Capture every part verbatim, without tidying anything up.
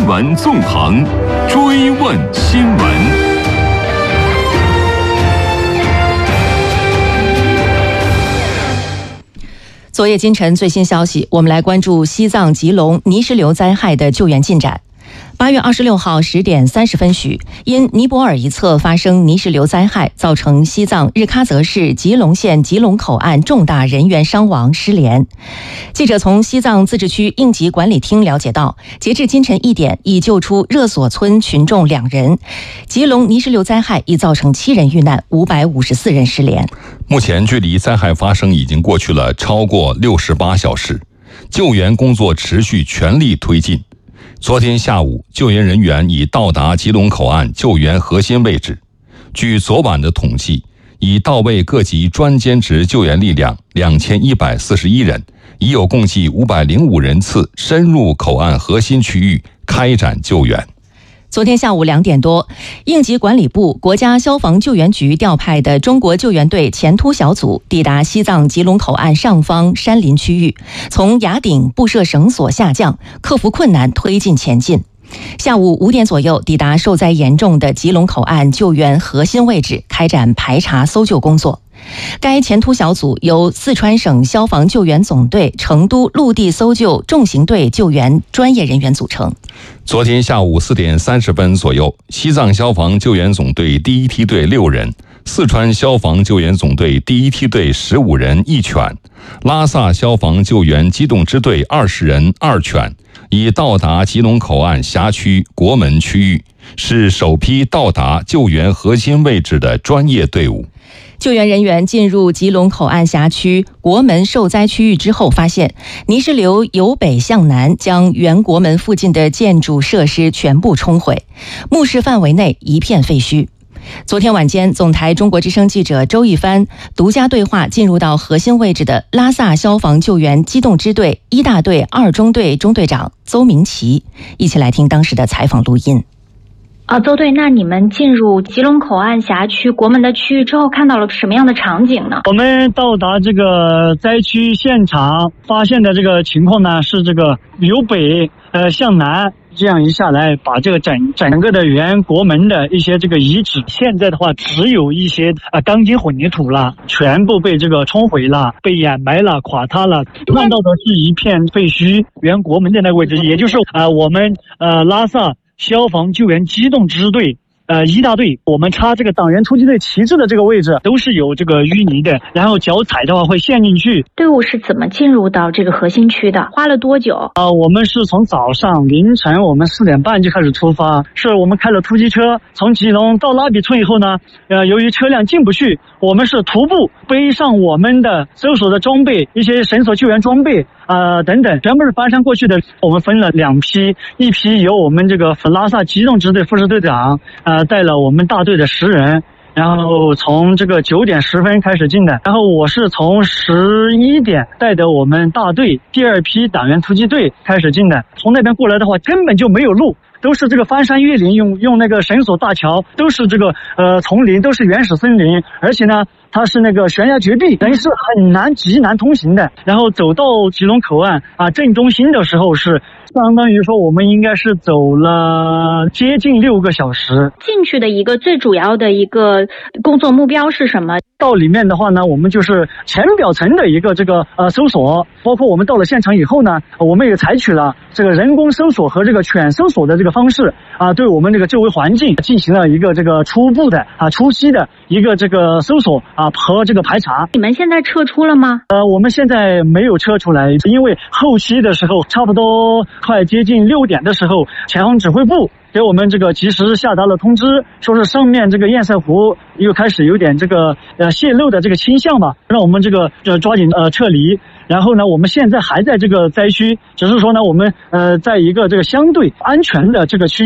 新闻纵横，追问新闻。 昨夜今晨最新消息，我们来关注西藏吉隆泥石流灾害的救援进展。八月二十六号十点三十分许，因尼泊尔一侧发生泥石流灾害，造成西藏日喀则市吉隆县吉隆口岸重大人员伤亡失联。记者从西藏自治区应急管理厅了解到，截至今晨一点，已救出热索村群众两人。吉隆泥石流灾害已造成七人遇难，五百五十四人失联。 目前距离灾害发生已经过去了超过六十八小时，救援工作持续全力推进。昨天下午，救援人员已到达吉隆口岸救援核心位置。据昨晚的统计，已到位各级专兼职救援力量两千一百四十一人，已有共计五百零五人次深入口岸核心区域开展救援。 昨天下午两点多，应急管理部、国家消防救援局调派的中国救援队前突小组抵达西藏吉隆口岸上方山林区域，从崖顶布设绳索下降，克服困难推进前进。下午五点左右抵达受灾严重的吉隆口岸救援核心位置，开展排查搜救工作。该前突小组由四川省消防救援总队成都陆地搜救重型队救援专业人员组成。 昨天下午四点三十分左右，西藏消防救援总队第一梯队六人，四川消防救援总队第一梯队十五人一犬，拉萨消防救援机动支队二十人二犬，已到达吉隆口岸辖区国门区域，是首批到达救援核心位置的专业队伍。 救援人员进入吉隆口岸辖区国门受灾区域之后，发现泥石流由北向南将原国门附近的建筑设施全部冲毁，墓室范围内一片废墟。昨天晚间，总台中国之声记者周一帆独家对话进入到核心位置的拉萨消防救援机动支队一大队二中队中队长邹明奇，一起来听当时的采访录音。 啊，邹队，那你们进入吉隆口岸辖区国门的区域之后，看到了什么样的场景呢？ 我们到达这个灾区现场，发现的这个情况呢，是这个由北呃向南这样一下来，把这个整整个的原国门的一些这个遗址，现在的话只有一些啊钢筋混凝土了，全部被这个冲毁了，被掩埋了，垮塌了，看到的是一片废墟。原国门的那个位置，也就是啊、呃、我们呃拉萨消防救援机动支队呃一大队，我们插这个党员突击队旗帜的这个位置都是有这个淤泥的，然后脚踩的话会陷进去。 队伍是怎么进入到这个核心区的？花了多久？ 啊、呃，我们是从早上凌晨我们四点半就开始出发，是我们开了突击车，从吉隆到拉比村以后呢，呃，由于车辆进不去，我们是徒步背上我们的搜索的装备，一些绳索救援装备。呃，等等，全部是翻山过去的。我们分了两批，一批由我们这个拉萨机动支队副支队长，呃，带了我们大队的十人，然后从这个九点十分开始进的。然后我是从十一点带的我们大队第二批党员突击队开始进的。从那边过来的话，根本就没有路。都是这个翻山越岭，用用那个绳索大桥，都是这个呃丛林，都是原始森林，而且呢，它是那个悬崖绝壁，等于是很难极难通行的。然后走到吉隆口岸啊正中心的时候，是相当于说我们应该是走了接近六个小时。 进去的一个最主要的一个工作目标是什么？ 到里面的话呢，我们就是浅表层的一个这个呃搜索，包括我们到了现场以后呢，我们也采取了这个人工搜索和这个犬搜索的这个方式啊，对我们这个周围环境进行了一个这个初步的啊初期的一个这个搜索啊和这个排查。 你们现在撤出了吗？ 呃，我们现在没有撤出来，因为后期的时候，差不多快接近六点的时候，前方指挥部给我们这个及时下达了通知，说是上面这个堰塞湖又开始有点这个呃泄漏的这个倾向吧，让我们这个呃抓紧呃撤离。然后呢，我们现在还在这个灾区，只是说呢，我们呃在一个这个相对安全的这个区域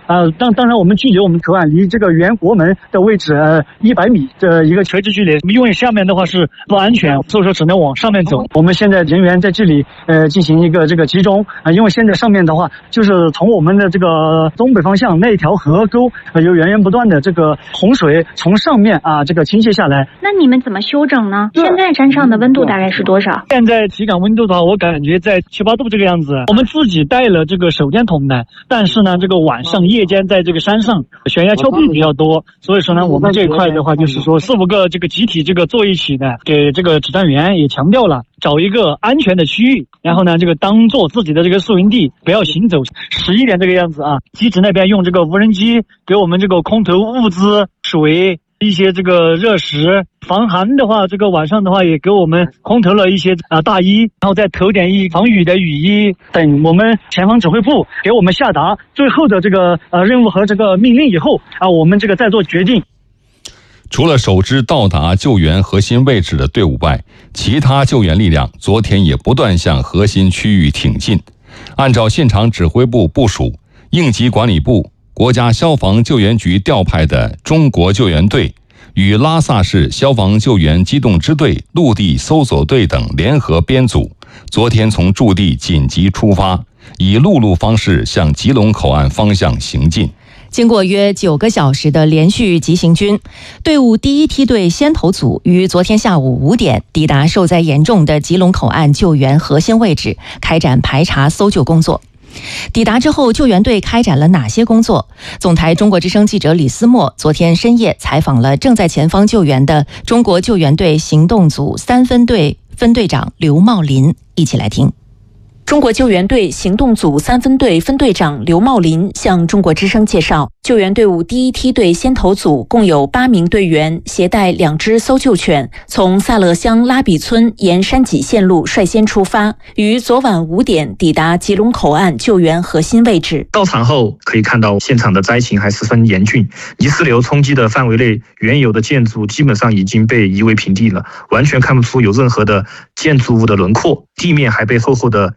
呃，当当然我们距离我们口岸离这个原国门的位置呃一百米的一个垂直距离，因为下面的话是不安全，所以说只能往上面走。我们现在人员在这里呃进行一个这个集中啊、呃，因为现在上面的话就是从我们的这个东北方向那条河沟呃有源源不断的这个洪水从上面啊这个倾泻下来。 那你们怎么休整呢？现在山上的温度大概是多少？ 现在体感温度的话，我感觉在七八度这个样子。我们自己带了这个手电筒的，但是呢，这个晚上夜间在这个山上悬崖峭壁比较多，所以说呢，我们这一块的话，就是说四五个这个集体这个坐一起的，给这个指战员也强调了，找一个安全的区域，然后呢，这个当做自己的这个宿营地，不要行走。十一点这个样子啊，机指那边用这个无人机给我们这个空投物资、水。一些这个热食，防寒的话，这个晚上的话也给我们空投了一些啊大衣，然后再投点一防雨的雨衣。等我们前方指挥部给我们下达最后的这个呃任务和这个命令以后啊，我们这个再做决定。 除了首支到达救援核心位置的队伍外，其他救援力量昨天也不断向核心区域挺进。按照现场指挥部部署，应急管理部、国家消防救援局调派的中国救援队与拉萨市消防救援机动支队、陆地搜索队等联合编组，昨天从驻地紧急出发，以陆路方式向吉隆口岸方向行进。 经过约九个小时的连续急行军，队伍第一梯队先头组于昨天下午五点抵达受灾严重的吉隆口岸救援核心位置，开展排查搜救工作。抵达之后，救援队开展了哪些工作？总台中国之声记者李思墨昨天深夜采访了正在前方救援的中国救援队行动组三分队分队长刘茂林，一起来听。 中国救援队行动组三分队分队长刘茂林向中国之声介绍，救援队伍第一梯队先头组共有八名队员，携带两只搜救犬，从萨勒乡拉比村沿山脊线路率先出发，于昨晚五点抵达吉隆口岸救援核心位置。 到场后可以看到现场的灾情还十分严峻，泥石流冲击的范围内，原有的建筑基本上已经被夷为平地了，完全看不出有任何的建筑物的轮廓，地面还被厚厚的